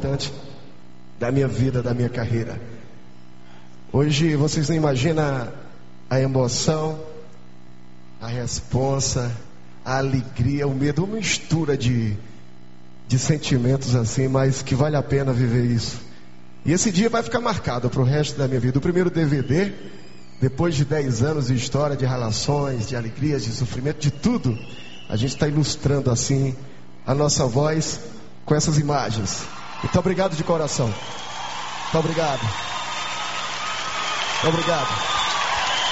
importante da minha vida, da minha carreira. Hoje vocês não imaginam a emoção, a responsa, a alegria, o medo, uma mistura de sentimentos assim, mas que vale a pena viver isso. E esse dia vai ficar marcado para o resto da minha vida. O primeiro DVD, depois de 10 anos de história, de relações, de alegrias, de sofrimento, de tudo, a gente está ilustrando assim a nossa voz com essas imagens. Muito obrigado de coração. Muito obrigado. Muito obrigado.